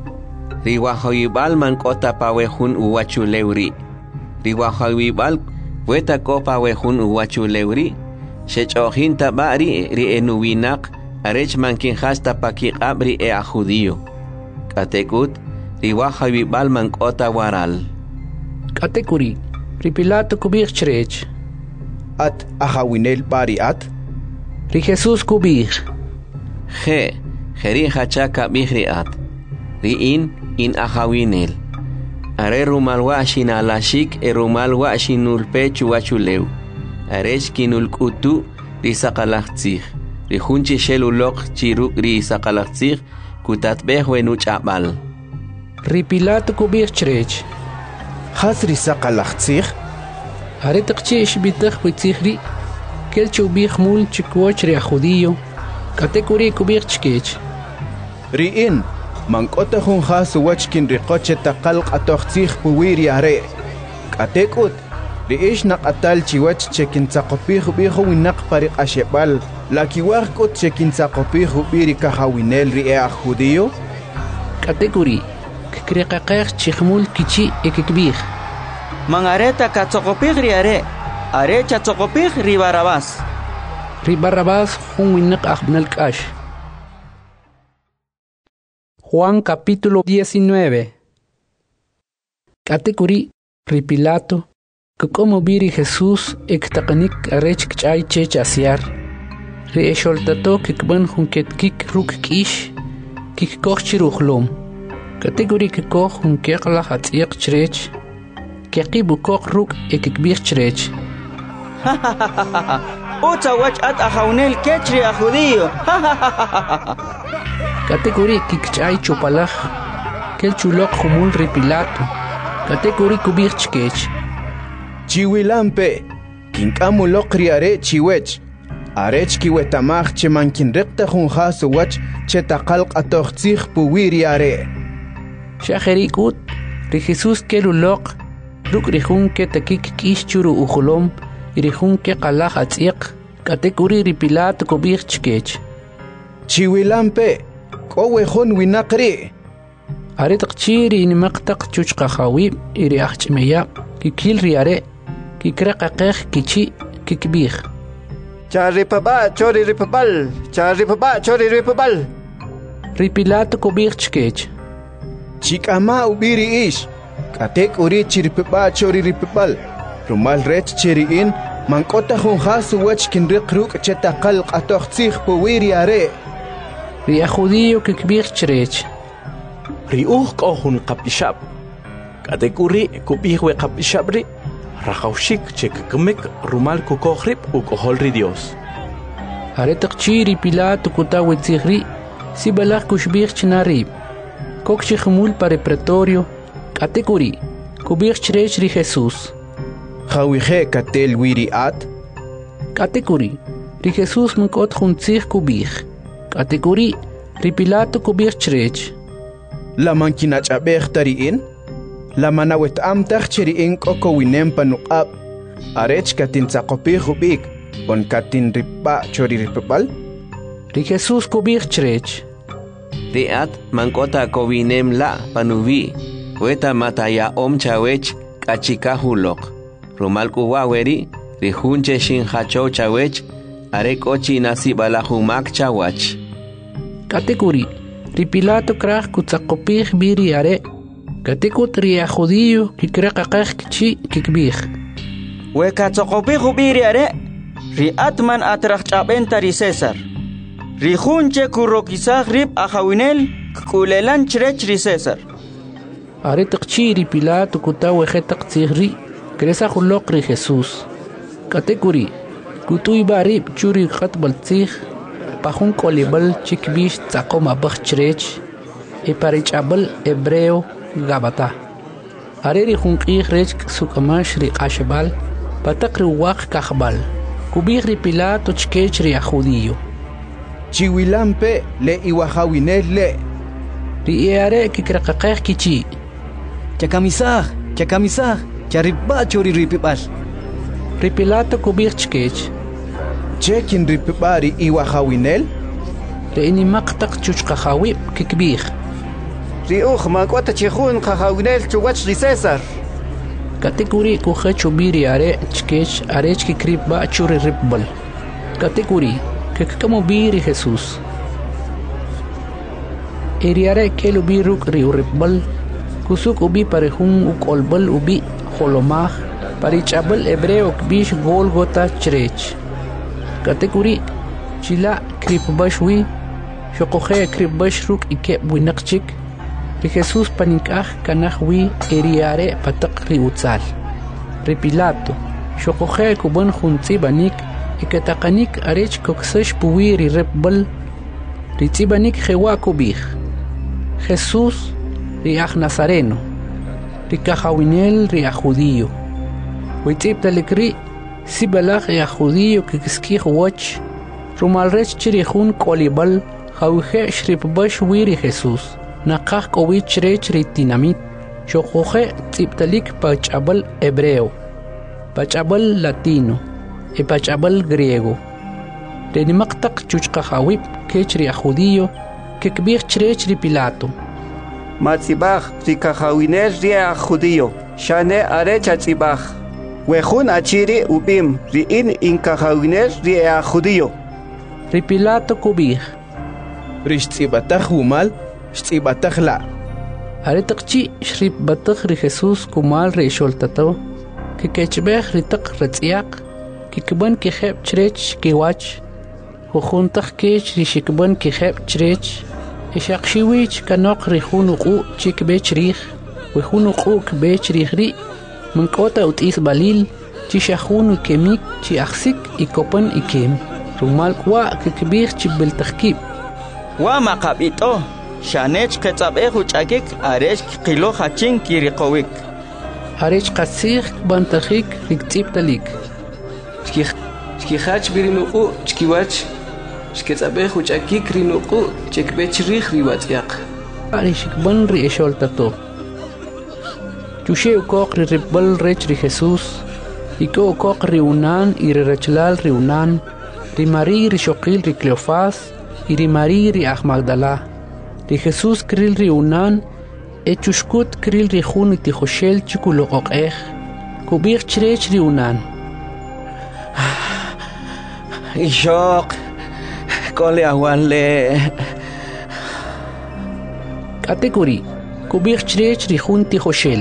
A: Ri wahawibal man kota pawehun uwachu lewri. Ri wahawibal weta ko pawehun uwachu lewri. Shechohin tabari ri enuwinak arech mankin hasta pakiqab ri e a judío. Katekut ri wahawibal man kota waral.
B: Katekuri ri Pilato kubig chrech.
I: At ahawinel bari at.
B: Ri Jesús kubig.
A: Je, jeri hachaka bihri at. Ri in in ahawinel. Are rumal washin alashik e rumal washin nulpechu wachulew. Arech kinul kutu ri sakalachtzig. Ri hunchi shelulok chiruk ri sakalachtzig kutatbeh wenuch abal.
B: Ri Pilato kubig chrech.
I: Khas ri sakalachtzig.
B: Aritaqchi ishbitaj witzigri. Kel chubig mul chikwoch ri a judío. Katekuri kubig chkech.
I: Ri in mankota hun khas wachkin ri qoche taqalq atoqtzig puwiri are. Katekut ri ish naqatal chiwach chekin tsaqopig bijo winaq pariq ashebal. La kiwaq kot chekin tsaqopig biri kahawinel ri a judío.
B: Katekuri kikriqaqeq chikhmul kichi ekikbig.
E: Mangareta katsokopig ri are. Are chatsokopig ri Barabás.
B: Ri Barabás hun winaq ajbnal kash. Juan capítulo diecinueve. Katekuri ri Pilato. Que como biri Jesús ektaqanik arech kchay chech asiar. Ri esholtato kikban hunket kik ruk kish. Kik koch chiruchlom. Kategori kikoch hunkek la hatziq chrech. Keqibu koch ruk ekikbir chrech.
E: Uta wach at ahawnel kechri a judío.
B: Kategori kikchay chupalaj. Kel chulok humul ri Pilato. Kategori kubir chkech.
I: Chiwilampe, kinkamu lokri are chiwech. Arech kiwetamach che mankin rekta hun khasu wach che taqalq atoqtzig puwiri are.
B: Shajerikut, ri Jesús kelulok, ruk rihun ke takik kish churu ujulom, irihun ke qalaj atziq, katekuri ri Pilato kubir chkech.
I: Chiwilampe, kowe hun winaqri.
B: Aritaqchi ri inimaqtaq chuchqaxawib iri ahchmeya, kikil ri are. Kikraqaqeq kichi kikbig.
F: Charipaba chori ripabal. Charipaba chori ripabal.
B: Ri Pilato kubig chkech.
I: Chikama ubiri ish. Katek uri chiripaba chori ripabal. Rumal rech chiriin mankota hun khasu wach kinriq ruk chetaqal qatoqtzig puwiri are.
B: Ri a judío kikbig chrech.
J: Ri uj kohun qapishab. Katek uri kubig we qapishabri. Rajaushik chekakmek rumal kukohrib u kohol ri Dios.
B: Aretaqchi ri Pilato kutawe tzigri. Si balak kushbig chinarib. Kokchi khumul pare pretorio. Katekuri. Kubig chrech ri Jesús.
I: Khawije katel wiri at.
B: Katekuri. Ri Jesús mkot khuntzig kubig. Katekuri. Ri Pilato kubig chrech.
I: La mankinach abeg tariin. La manawet am tachiri in koko winem panuqab. Arech katin tsaqopig ubik. On katin ripa chori ripabal.
B: Ri Jesús kubig chrech.
A: Riat mankota kowinem la panuvi. Weta mataya om chawech kachikahulok. Rumal kuwaweri rihunche shin hacho chawech. Arek ochi nasi balahumak chawach.
B: Katekuri. Ri Pilato krach kutsaqopig biri are. Katekut ri a judío kikraqaqeq kichi kikbig.
E: wekatsoqopi hubiri are ri atman atraq ch'abenta ri César ri junche kurokisaj rib ajawinel kulelan chrech ri César
B: are taqchi ri Pilato kuta wejetaq tzigri kresa juloq ri Jesús katekuri kutuy barib churi qatbal tzig pajun kolibal chikbish tzaqoma baj chrech e parichabal hebreo gabata are ri junqij rech sukamash ri qashbal pataq ri waq kahbal kubij ri Pilato chkech ri judío
I: chiwilampe le iwajawinel le
B: ri are kikraqaqej kichi
D: chakamisaj chakamisaj charibba chori ripibal
B: ri Pilato kubij chkech
I: chekin ripibari iwajawinel
B: ri inimaqtaq chuchqajawib kikbij
F: ri uj makwata chijun qajawinel chuwach ri César
B: katekuri kuja chubiri are chkech are chkikribba churi ripbal katekuri kekamo biri Jesús eriare kelo biruk ri ripbal kusuk ubi parejun ukolbal ubi holomaj parichabal hebreo kbish Golgota chrech katekuri chila kripbashwi shoqoje kripbashruk ikeb winaqchik ri Jesús paninkaj kanajwi eriare pataq ri utzal ri Pilato shoqoje kuban juntsibanik ikataqanik arech koksash puwi ri repbal ri tsibanik jewa kubij Jesús ri aj Nazareno ri kajawinel ri aj judío witziptalikri sibalaj ri aj judío kikiskij wach rumalrech chirihun kolibal jawije shripbash wi ri Jesús naqaj kowich rech ri tinamit shoqoje tziptalik pachabal hebreo pachabal latino e pachabal griego renimaqtaq chuchqajawib kech ri judío kekbij chrech ri Pilato
F: matzibaj ri kajawinel ri judío shane are chatzibaj wejun achiri ubim ri in inkajawinel ri judío
B: ri Pilato kubij
I: ri xtzibataj umal xtzibataj la
B: are taqchi shrip bataj ri Jesús kumal ri xoltato kekechbej ri taq ratz'iaq kikban kijeb chrech kiwach jujuntaj kech ri shikban kijeb chrech ixaqxiwich kanoq ri jun uqu chikbe chrij wejun uqu kbe chrij ri mink'ota ut'is balil chi xajun kemik chi ajsik ikopan ikem rumal kwa kikbij chibiltajkib
E: wa maqabito shanech qetzab'ej uch'akik arech qilo hachin kiriqowik
B: arech qasij bantajik riktz'ibtalik
C: Shkijach birinuqu chkiwach shketzabej uchakik rinuqu chekbech rij riwatz'iaq
B: ari shikban ri exoltato chushe ukoq ri ripbal rech ri Jesús iko ukoq ri unan y ri rechlal ri unan ri Mari ri shoqil ri Cleofás y ri Mari ri aj Magdala ri Jesús kril ri unan e chushkut kril ri jun tijoshel chikuloqoqej kubij chrech ri unan
A: Ishok, kole awanle.
B: Katekuri, kubij chrech ri junti hoshel.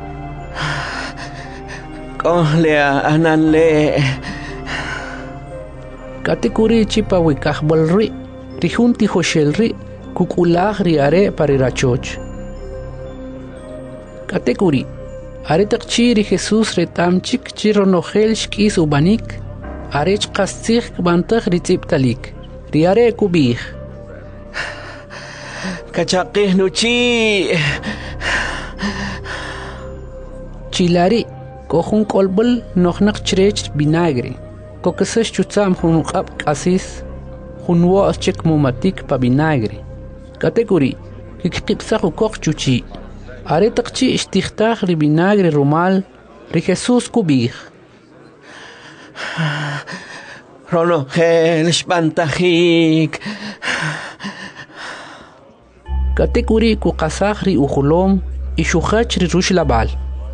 A: Kole ananle.
B: Katekuri chipa wikahbal ri, ri junti hoshel ri, kukulah ri are parirachoch. Katekuri, are takchi ri Jesús retamchik chironogel shkis ubanik, arech qastzij kbantaj ritziptalik riare kubij
A: kachaqij nuchi
B: chilari kohun kolbal noxnaq chrech vinagre kokesesh chutzam junqab qasis junwo chek mumatik pa vinagre kategori kikqipsaq ukoq chuchi are taqchi istixtaj ri vinagre rumal ri Jesús kubij
A: Rono gel spantajik
B: katekuri ku qasaj ri ujulom ixuhach ri rush labal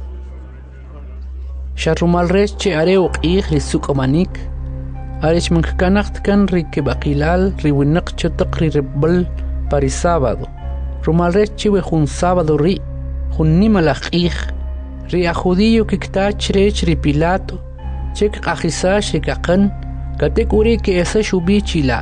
B: sharumal res che are uqih ri sukomanik arech minkanacht kan ri kebaqilal ri winaq chetaq ri rebal pari sábado rumal res che we jun sábado ri jun nimalaqih ri a judío kiktach rech ri Pilato chek qajisa shikaqan katekuri ke esa shubi chila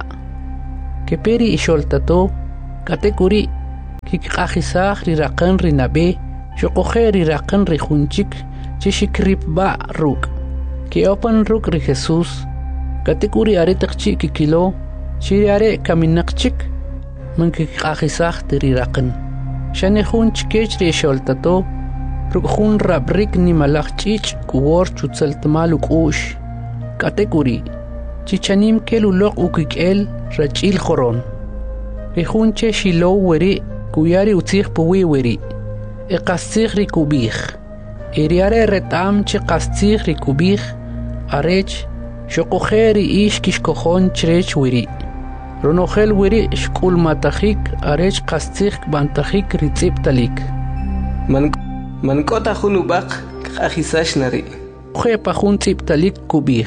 B: ke peri isholtato katekuri kik qajisa riraqan rinabe shoqoje riraqan rijunchik chishikrip ba ruk ke opan ruk ri Jesus katekuri are taqchi kikilo chiriare kaminaqchik man kik qajisa riraqan shane junch kech ri isholtato rukjun rabrik ni malachich kuwor chutsaltmal ukush katekuri chichanim kelulok ukikel rachil khoron rejunche shilo weri kuyari utzig puwi weri eqastig ri kubig eriare retam chi qastig ri kubig arech shoqojeri ish kishkojon chrech weri ronogel weri shkul matahik arech qastig bantajik ritziptalik
C: man man kota junubaq qajisash nari
B: khepa jun tziptalik kubig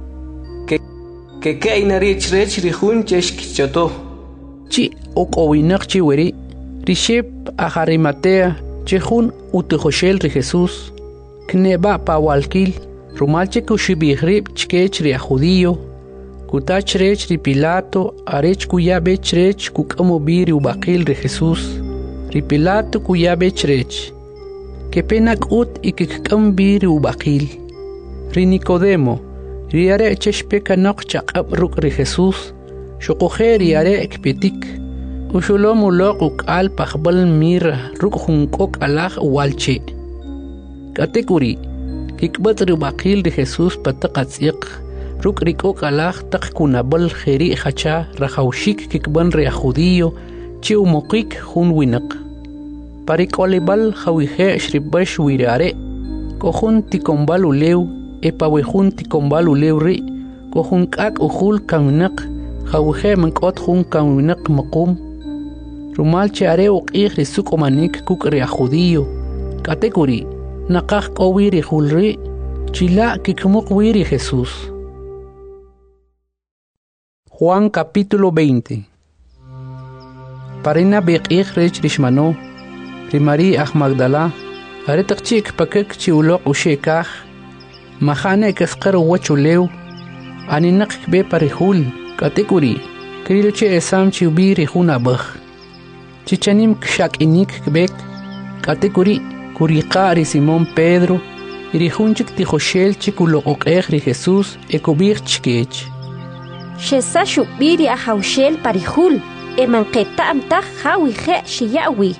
C: ke ke ke inari chrech ri jun cheshkichoto
B: chi okowinaq chi weri rishep ajarimatea chejun utejoshel ri Jesus kneba pawalkil rumalche kushibigrib chkech ri judío kutachrech ri Pilato arech kuyabe chrech kukamo biri ubaqil ri Jesus ri Pilato kuyabe chrech que penak ut y que cambiri ubaqil ri Nicodemo ri are cheshpeka noqchaq abruk ri Jesus shoqojer ri are kpetik ushulom uloq al pakhbal mir ruk hunkok alah walche katekuri kikbat ri ubaqil ri Jesus pataqatsiq ruk rikok alah taq kunabal kheri khacha rahawshik kikban ri judío chi umoqik hun winaq Parikolibal jawije shribash wirare kohun tikombal ulew epawejun tikombal ulew ri kohun kak uhul kaminak jawije mankot hun kaminak maqum rumal chare uqih risuk omanik kuk ri judío katekuri naqaj qowiri hulri chila kikmuq wiri Jesús. Juan capítulo veinte. Parina biqih rech rishmano Primari Aj Magdala, aretak chik pakek chiulok ushekaj, mahane kasqar wachulew, aninak be parihul, katekuri, kriloche esam chiubi rihun abaj. Chichanim kshak inik kbek, katekuri, kuriqa ri Simón Pedro, irihunchik tijoshel chikulok okej ri Jesús, ekubir chkech.
K: Shesa shubiri ahaushel parihul, emanqeta amtaj hawije shiyawi.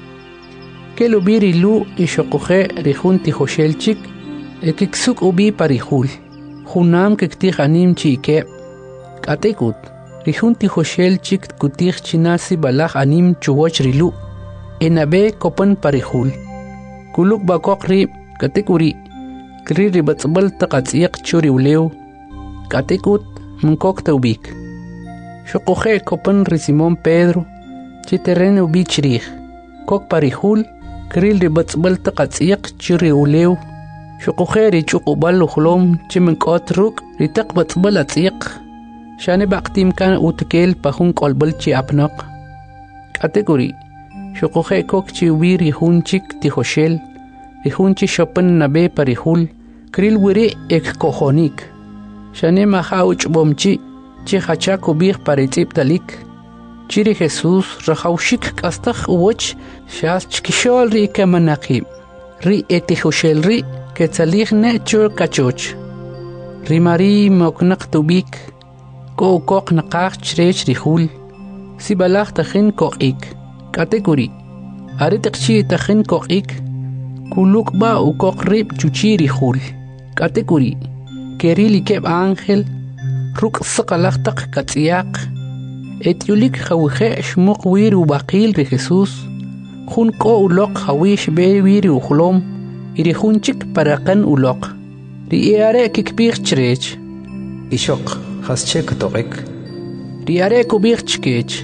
B: que lo biri lu y shokoje rejunti joshelchik ekiksuk ubi parihul junam kektih anim chike katekut rejunti joshelchik kutih chinasi balaj anim chuwoch rilu enabe kopan parihul kuluk bakok rib katekuri kri ribatsbal taqatsiq churi ulew katekut mkok taubik shokoje kopan ri Simón Pedro chiterren ubi chrij kok parihul kril ri batsbal taqatsiq chiri ulew shoqojeri chuqubal uhlom chimenkot ruk ri taqbatsbal atsiq shane baqtim kan utkel pahun kolbal chi apnaq kategori shoqoje kok chi wiri hunchik ti hoshel ri hunchi shopan nabe parihul kril wiri ek kohonik shane ma hauch bomchi chi hacha kubih paritip talik Chiri Jesús rajawshik kastaj uwoch shas chkishol ri kamanaqib ri etijoshel ri ketzalig ne chur kachoch ri mari moknaq tubik ko kok naqaj chrech ri hul si balaj tajin kokik kategori ari taqchi tajin kokik kuluk ba u kok rib chuchi ri hul kategori kerili keb ángel ruk saqalaj taq katsiaq etiulik jawije shmuq wir ubaqil ri Jesús jun ko ulok jawish be wir uhlom iri junchik paraqan ulok ri iare kikbir chrech
D: ishok hasche katoqek
B: ri are kubir chkech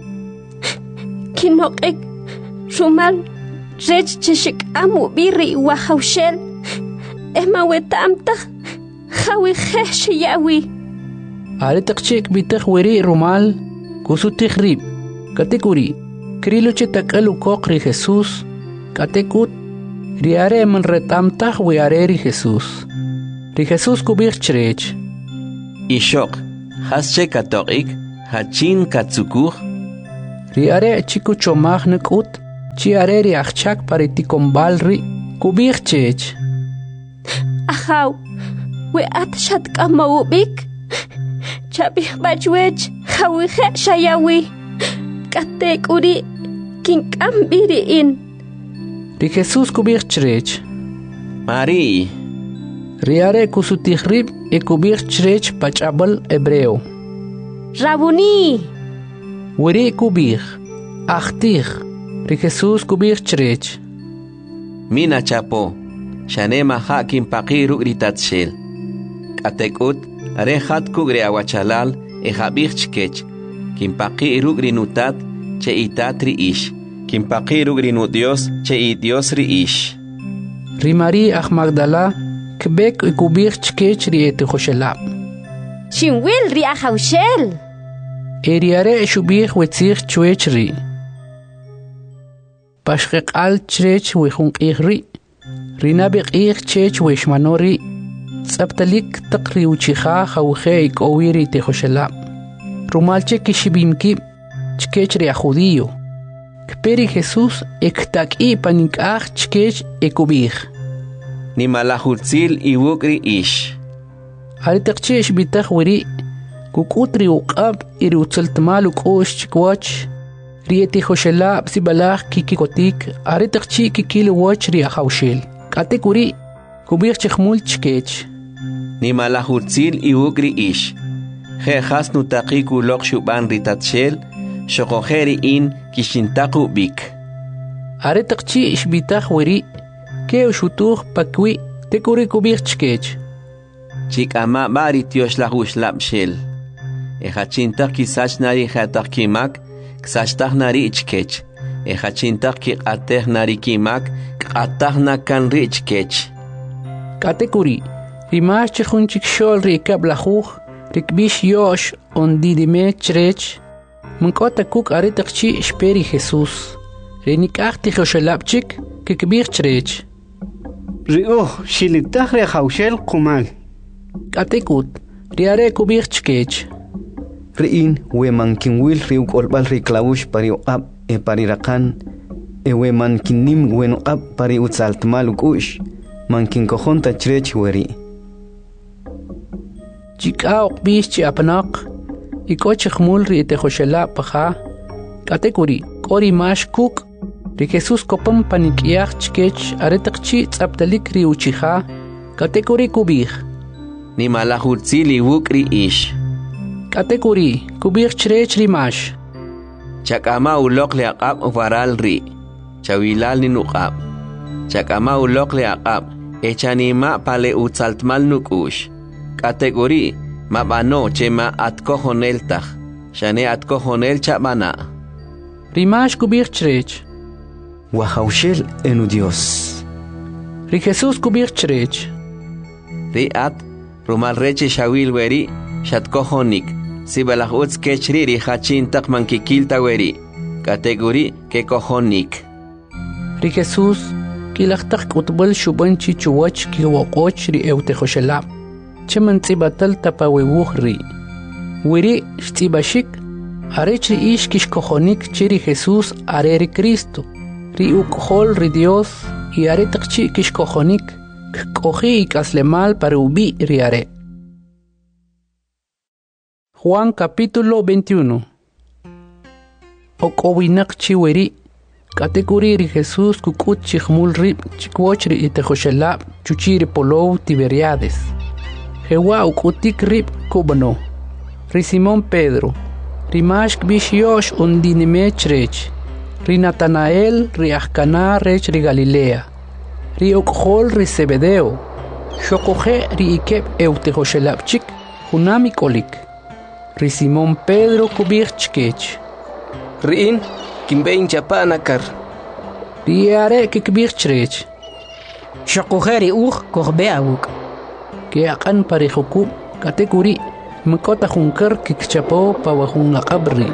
K: kinoqek shumal rech chishik amu biri wa hawshel ema wetamta jawije shiyawi
B: are taqchik bitakh wiri rumal kusu tigrib katekuri kriloche takalu kokri Jesús katekut riare man retamtaj wiare ri Jesús Ri Jesús kubir chrech.
A: Ishok, hasche katorik, hachin katsukur.
B: Ri are chiku chomag nekut, chi are ri achchak pariticombal ri, kubir chech.
K: Ahaw, we at shat kamawubik. Chabih bachwech, hawihe shayawi. Katek uri, kinkam biri in.
B: Ri Jesús kubir chrech.
A: Mari.
B: Ri are kusutihrib e kubir chrech pachabal hebreo.
K: Rabuni.
B: Wiri kubir, achtir. Ri Jesús kubir chrech.
A: Mina chapo, shanema hakim pakiru gritatshel. Katekut, are hat kugre awachalal e habir chkech. Kim pakiru grinutat, che itatri ish. Kim pakiru grinu Dios, che i Dios ri ish.
B: Ri Mari ach Magdala, kbek e kubir chkech ri ete khoshelab.
K: Shinwil ri achaushel.
B: Eri are shubir wetzir chwech ri. Pashkek al chrech wechunk ihri. Rinabik ih chech weshmanori. Tsabtalik takri uchicha khawche ik owiri te khoshelab. Rumalche kishibimki chkech ri judío. Kperi Jesús ektak i panik ach chkech e kubir.
A: Ni malahulzil i wukri ish.
B: Aritakche shbitach wiri. Kukutri uqab iri utzaltmal ukosh chikwach. Rieti khoshelab si balach kikikotik. Aritakchi kikil wach ri achaushel. Katek uri kubir chkhmul chkech.
A: Ni malahulzil i wukri ish. He hasnu taqiku lokshuban ritatshel. Shokoheri in kishintaku bik.
B: Aritakchi ishbitach wiri. Ke ushutuch pakwi tekuri kubir chkech.
A: Chik ama bari tiosh lahush labshel. Ejachintak kisach nari hatak kimak, ksachtak nari ichkech. Ejachintak ki ateh nari kimak, atah na kan ri ichkech.
B: Katekuri, rimash chihunchik shol rikab lahuch, rikbish yosh on didime chrech. Munkota kuk aritakchi shperi Jesús. Renikach tichoshelapchik, kikbir chrech.
F: Rio, shilitach re haushel kumal.
B: Katekut, riare kubir chkech.
D: Riin we mankinwil riu kolbal ri klaush pari uqab e pari rakan e we mankinim wen uqab pari utsaltmal ukush mankin kohonta chrech weri.
B: Chika uqbish chi apnak ikoch khmul ri te khoshela paha katekuri kori mash kuk ri Jesús kopam panikiach chkech aretakchi tsaptalik ri uchiha katekuri kubih.
A: Ni malahulzili wukri ish.
B: Katekuri, kubir chrech rimash.
A: Chakama ulok le aqab ufaral ri. Chawilal ni nuqab. Chakama ulok le aqab. Echanima pale utsaltmal nukush. Katekuri, mabano chema atkohonel tach. Shane atkohonel chabana.
B: Rimash kubir chrech.
D: Wahaushel enu Dios.
B: Ri Jesús kubir chrech.
A: Ri at, rumal reche shawil weri, shatkohonik. Si balahutz kechri ri hachin tak mankikilta weri. Kategori ke kohonik.
B: Ri Jesús kilachtak utbal shubanchi chuwach kiwakoch ri eute khoshelab. Cheman tsibatal tapawewuh ri. Wiri shtibashik arech ri ish kish kohonik chiri Jesús are ri Cristo. Ri ukhol ri Dios y are takchi kish kohonik kohi ikaslemal para ubi ri are. Juan capítulo veintiuno. Okowinak chiweri. Katekuri ri Jesús kukut chikhmul rib chikwochri itechoshelab chuchiri polou Tiberiades. Jewa ukutik rib kubano. Ri Simón Pedro. Ri mashk bishyosh undinime chrech. Ri Natanael ri Achcana rech ri Galilea. Ri okhol ri Zebedeo. Shokoje ri ikeb eutechoshelab chik hunami kolik. Ri Simón Pedro kubir chkech.
C: Riin kimbein chapa nakar.
B: Ri are kikbir chrech.
H: Shokujeri uj kohbe awuk.
B: Ke akan parihukub katekuri mkota hunkar kikchapo pawahun akabri.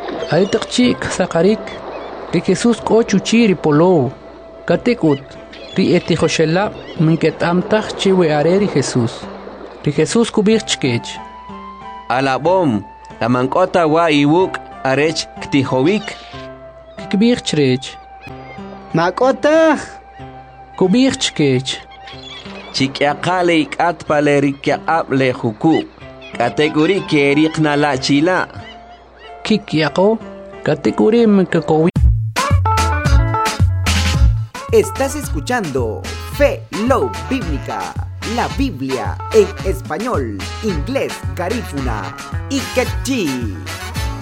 B: Aitakchi sakarik. Ri Jesús kochuchiri polo. Katekut. ri eti xoshela minket amtach chi we are ri Jesús. Ri Jesús kubich chkech.
A: Alabom, la mancota wa iwuk arech ktihowik.
B: Kibich chrech.
C: Makota
B: kubich chkech.
A: Chikyaqale ikat palerikyaqab le huku. Kategori kerikna la chila.
B: Kikyaqo kategori mkakowi.
L: Estás escuchando Fe Love Bíblica, la Biblia en español, inglés, garífuna y quechí.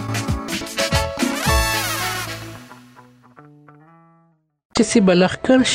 B: Chisi balakar